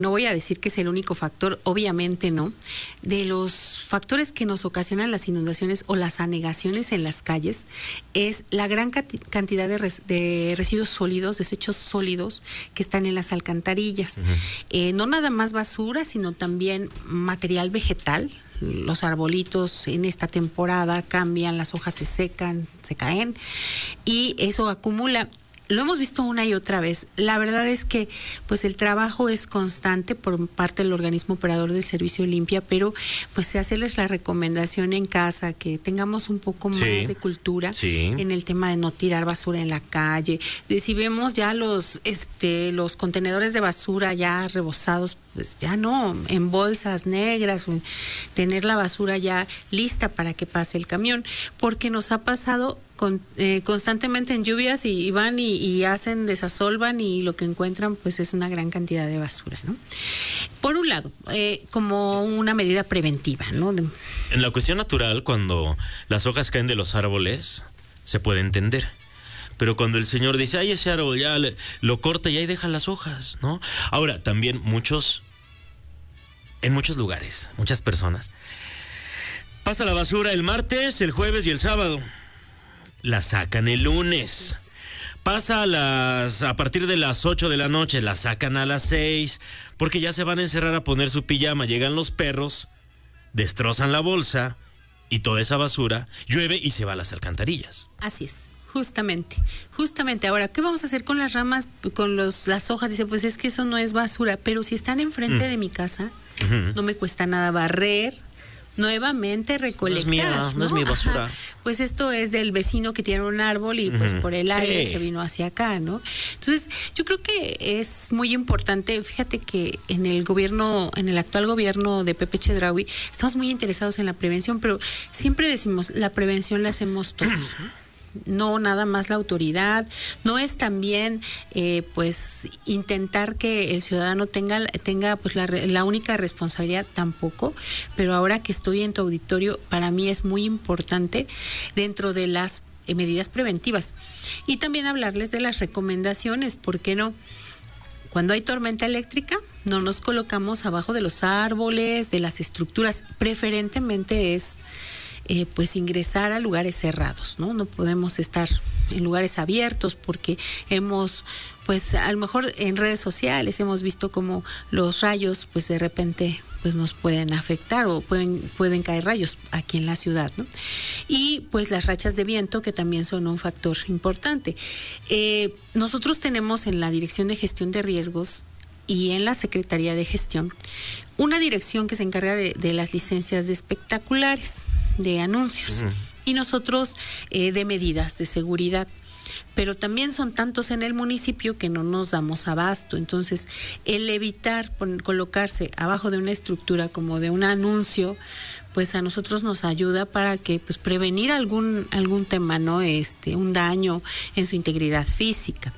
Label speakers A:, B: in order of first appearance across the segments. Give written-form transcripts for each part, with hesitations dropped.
A: No voy a decir que es el único factor, obviamente no. De los factores que nos ocasionan las inundaciones o las anegaciones en las calles es la gran cantidad de residuos sólidos, desechos sólidos que están en las alcantarillas. No nada más basura, sino también material vegetal. Los arbolitos en esta temporada cambian, las hojas se secan, se caen y eso acumula. Lo hemos visto una y otra vez. La verdad es que pues el trabajo es constante por parte del organismo operador del servicio Limpia, pero pues hacerles la recomendación en casa que tengamos un poco más de cultura en el tema de no tirar basura en la calle. Si vemos ya los contenedores de basura ya rebosados, pues ya no, en bolsas negras, tener la basura ya lista para que pase el camión, porque nos ha pasado constantemente en lluvias y van y hacen, desasolvan y lo que encuentran pues es una gran cantidad de basura, ¿no? Por un lado, como una medida preventiva, ¿no?
B: En la cuestión natural, cuando las hojas caen de los árboles, se puede entender. Pero cuando el señor dice, ay, ese árbol ya lo corta y ahí deja las hojas, ¿no? Ahora, también en muchos lugares, muchas personas, pasa la basura el martes, el jueves y el sábado. La sacan el lunes. Pasa a partir de las 8 de la noche, la sacan a las 6, porque ya se van a encerrar a poner su pijama. Llegan los perros, destrozan la bolsa y toda esa basura, llueve y se va a las alcantarillas.
A: Así es. Justamente. Ahora, ¿qué vamos a hacer con las ramas, con las hojas? Dice, pues es que eso no es basura, pero si están enfrente de mi casa, no me cuesta nada barrer, nuevamente recolectar.
B: No es mi basura.
A: Ajá. Pues esto es del vecino que tiene un árbol y pues por el aire se vino hacia acá, ¿no? Entonces, yo creo que es muy importante. Fíjate que en el actual gobierno de Pepe Chedraui, estamos muy interesados en la prevención, pero siempre decimos, la prevención la hacemos todos, ¿no? No nada más la autoridad, no es también pues intentar que el ciudadano tenga pues la única responsabilidad tampoco, pero ahora que estoy en tu auditorio, para mí es muy importante dentro de las medidas preventivas y también hablarles de las recomendaciones, ¿por qué no? Cuando hay tormenta eléctrica, no nos colocamos abajo de los árboles, de las estructuras, preferentemente es pues ingresar a lugares cerrados, ¿no? No podemos estar en lugares abiertos porque pues a lo mejor en redes sociales hemos visto como los rayos pues de repente pues nos pueden afectar o pueden caer rayos aquí en la ciudad, ¿no? Y pues las rachas de viento que también son un factor importante. Nosotros tenemos en la Dirección de Gestión de Riesgos y en la Secretaría de Gestión una dirección que se encarga de las licencias de espectaculares, de anuncios, y nosotros de medidas de seguridad. Pero también son tantos en el municipio que no nos damos abasto. Entonces, el evitar colocarse abajo de una estructura como de un anuncio, pues a nosotros nos ayuda para que pues prevenir algún tema, ¿no? Un daño en su integridad física.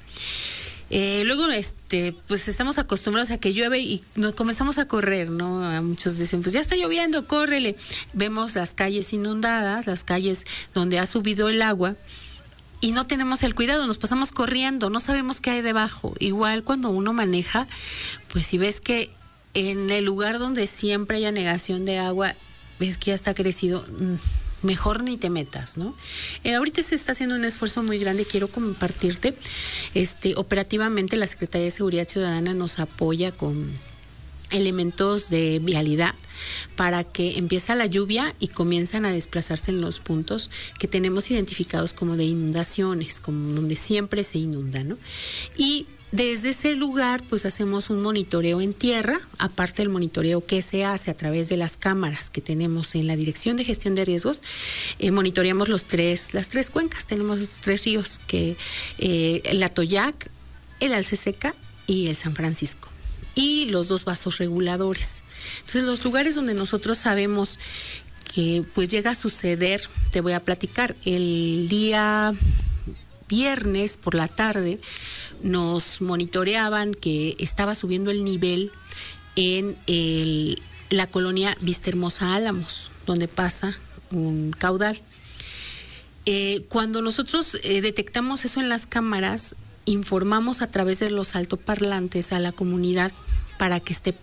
A: Luego, pues estamos acostumbrados a que llueve y nos comenzamos a correr, ¿no? A muchos dicen, pues ya está lloviendo, córrele. Vemos las calles inundadas, las calles donde ha subido el agua y no tenemos el cuidado, nos pasamos corriendo, no sabemos qué hay debajo. Igual cuando uno maneja, pues si ves que en el lugar donde siempre hay anegación de agua, ves que ya está crecido, mejor ni te metas, ¿no? Ahorita se está haciendo un esfuerzo muy grande, quiero compartirte. Operativamente la Secretaría de Seguridad Ciudadana nos apoya con elementos de vialidad para que empieza la lluvia y comienzan a desplazarse en los puntos que tenemos identificados como de inundaciones, como donde siempre se inunda, ¿no? Y desde ese lugar, pues hacemos un monitoreo en tierra, aparte del monitoreo que se hace a través de las cámaras que tenemos en la Dirección de Gestión de Riesgos, monitoreamos las tres cuencas, tenemos 3 ríos, el Atoyac, el Alceseca y el San Francisco, y los 2 vasos reguladores. Entonces, los lugares donde nosotros sabemos que pues llega a suceder, te voy a platicar, el día viernes por la tarde nos monitoreaban que estaba subiendo el nivel en la colonia Vista Hermosa Álamos, donde pasa un caudal. Cuando nosotros detectamos eso en las cámaras, informamos a través de los altoparlantes a la comunidad para que esté